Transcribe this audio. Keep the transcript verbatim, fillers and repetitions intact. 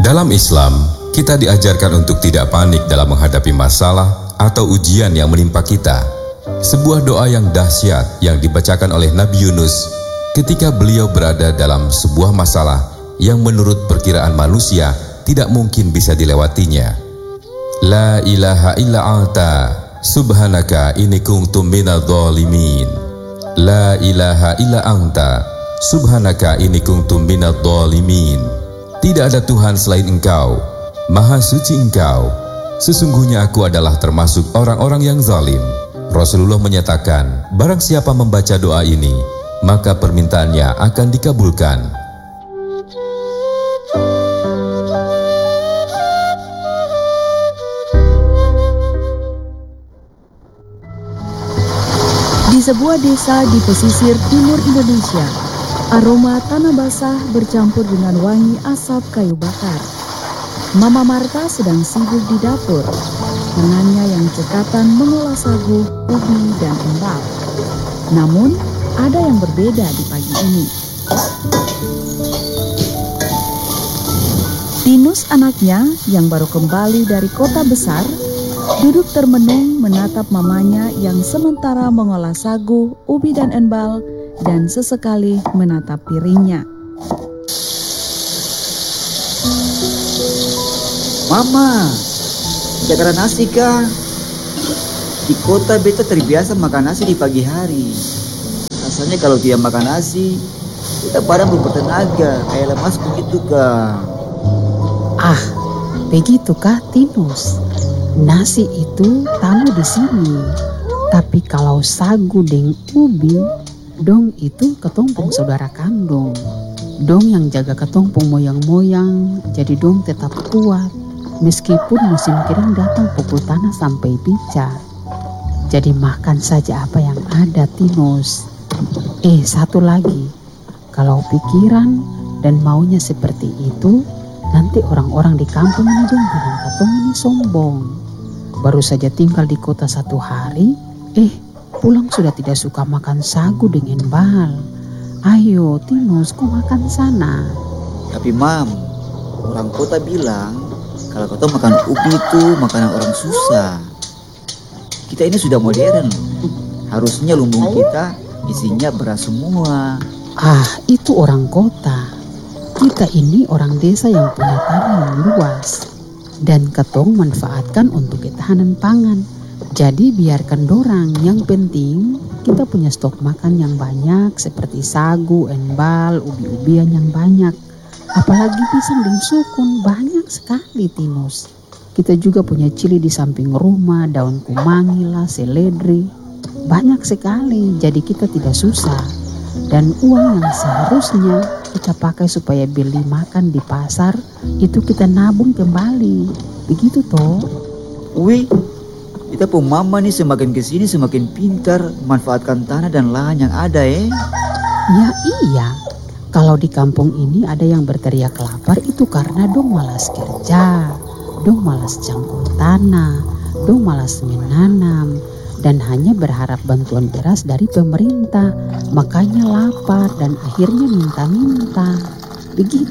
Dalam Islam, kita diajarkan untuk tidak panik dalam menghadapi masalah atau ujian yang menimpa kita. Sebuah doa yang dahsyat yang dibacakan oleh Nabi Yunus ketika beliau berada dalam sebuah masalah yang menurut perkiraan manusia tidak mungkin bisa dilewatinya. La ilaha illa anta subhanaka inni kuntu minadh dhalimin. La ilaha illa anta subhanaka inni kuntu minadh dhalimin. Tidak ada Tuhan selain Engkau, Maha Suci Engkau. Sesungguhnya aku adalah termasuk orang-orang yang zalim. Rasulullah menyatakan, barang siapa membaca doa ini, maka permintaannya akan dikabulkan. Di sebuah desa di pesisir timur Indonesia, aroma tanah basah bercampur dengan wangi asap kayu bakar. Mama Marta sedang sibuk di dapur. Tangannya yang cekatan mengolah sagu, ubi, dan embal. Namun, ada yang berbeda di pagi ini. Tinus, anaknya yang baru kembali dari kota besar, duduk termenung menatap mamanya yang sementara mengolah sagu, ubi, dan embal, dan sesekali menatap piringnya. Mama, jaga nasi kah? Di kota beta terbiasa makan nasi di pagi hari. Rasanya kalau dia makan nasi, kita badan belum bertenaga, kayak lemas begitu kah? Ah, begitu kah Tinus? Nasi itu tamu di sini. Tapi kalau sagu deng ubi, dong itu ketompong saudara kandung. Dong yang jaga ketompong moyang-moyang, jadi dong tetap kuat. Meskipun musim kering datang pukul tanah sampai pica. Jadi makan saja apa yang ada Tinus. Eh satu lagi, kalau pikiran dan maunya seperti itu, nanti orang-orang di kampung ini dong bilang katong ini sombong. Baru saja tinggal di kota satu hari, eh pulang sudah tidak suka makan sagu dengan bal. Ayo Tinus, kau makan sana. Tapi mam, orang kota bilang kalau kau makan ubi itu makanan orang susah. Kita ini sudah modern, harusnya lumbung kita isinya beras semua. Ah, itu orang kota. Kita ini orang desa yang punya tanah yang luas. Dan ketong manfaatkan untuk ketahanan pangan. Jadi biarkan dorang, yang penting kita punya stok makan yang banyak seperti sagu, embal, ubi-ubian yang banyak. Apalagi pisang dan sukun banyak sekali Tinus. Kita juga punya cili di samping rumah, daun kumangi lah, seledri. Banyak sekali, jadi kita tidak susah. Dan uang yang seharusnya kita pakai supaya beli makan di pasar, itu kita nabung kembali. Begitu toh? Wih, kita pun mama nih semakin kesini semakin pintar memanfaatkan tanah dan lahan yang ada eh. Ya iya, kalau di kampung ini ada yang berteriak lapar itu karena dong malas kerja, dong malas cangkul tanah, dong malas menanam, dan hanya berharap bantuan beras dari pemerintah. Makanya lapar dan akhirnya minta-minta. Begitu.